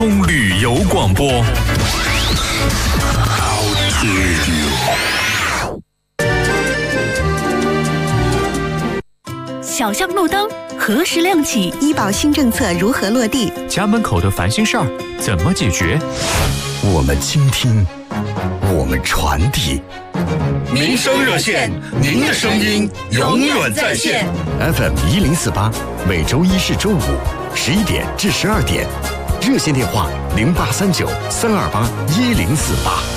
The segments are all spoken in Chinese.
旅游广播。 小巷路灯何时亮起？ 医保新政策如何落地？ 家门口的烦心事儿怎么解决？ 我们倾听，我们传递。 民生热线，您的声音永远在线。 FM 1048，每周一至周五11点至12点，热线电话0839-328-1048。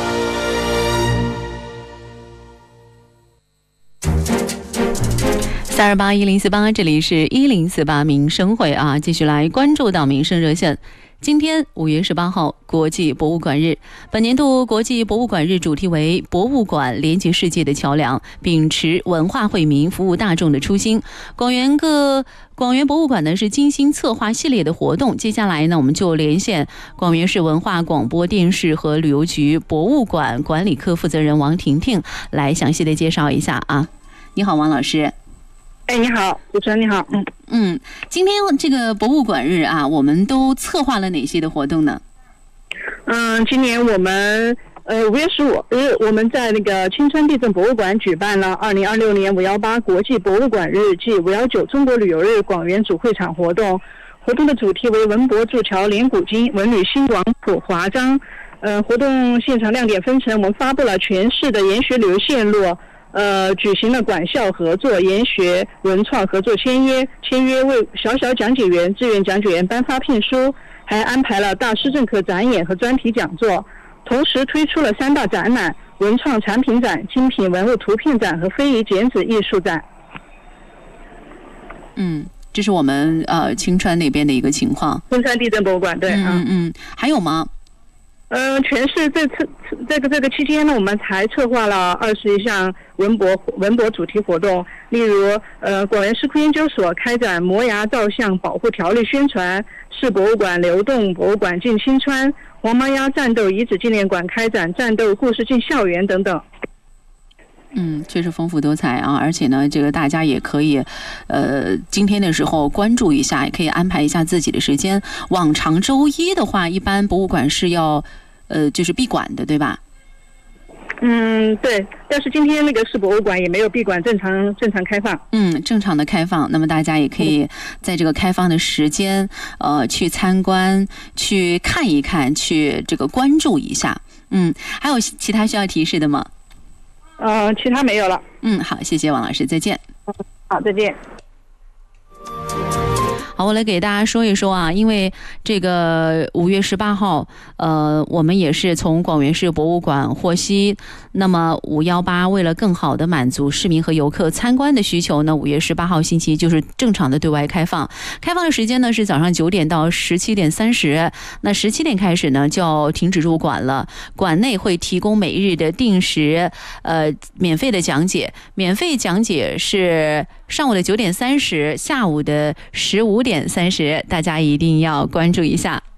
328-1048，这里是1048民生会啊，继续来关注到民生热线。今天5月18号，国际博物馆日。本年度国际博物馆日主题为博物馆连接世界的桥梁，秉持文化惠民、服务大众的初心。广元博物馆呢是精心策划系列的活动。接下来呢，我们就连线广元市文化广播电视和旅游局博物馆管理科负责人王婷婷来详细的介绍一下啊。你好，王老师。 你好，主持人你好。 今天这个博物馆日啊，我们都策划了哪些的活动呢？ 今年我们5月15日，我们在那个青川地震博物馆举办了2026年518国际博物馆日暨519中国旅游日广元主会场活动。活动的主题为文博筑桥连古今，文旅兴广谱华章。活动现场亮点分成，我们发布了全市的研学旅游线路。举行了馆校合作、研学文创合作签约为小讲解员、志愿讲解员颁发聘书，还安排了大师政课展演和专题讲座，同时推出了3大展览：文创产品展、精品文物图片展和非遗剪纸艺术展。 这是我们青川那边的一个情况。 青川地震博物馆，对。 还有吗？ 全市这个期间呢，我们还策划了21项文博主题活动，例如广元市库研究所开展摩崖造像保护条例宣传，市博物馆流动博物馆进青川，黄毛鸭战斗遗址纪念馆开展战斗故事进校园等等。 确实丰富多彩啊！而且呢，这个大家也可以，今天的时候关注一下，也可以安排一下自己的时间。往常周一的话，一般博物馆是要，就是闭馆的，对吧？ 对。但是今天那个市博物馆也没有闭馆，正常开放。 正常的开放。那么大家也可以在这个开放的时间，去参观、去看一看、去这个关注一下。还有其他需要提示的吗？ 其他没有了。 好，谢谢王老师，再见。 好，再见。 好，我来给大家说一说啊，因为这个5月18号，我们也是从广元市博物馆获悉，那么518为了更好的满足市民和游客参观的需求呢，5月18号星期一就是正常的对外开放。开放的时间呢是早上9点到17点30，那17点开始呢就要停止入馆了。馆内会提供每日的定时免费的讲解，免费讲解是上午的9点30，下午的15点30，大家一定要关注一下。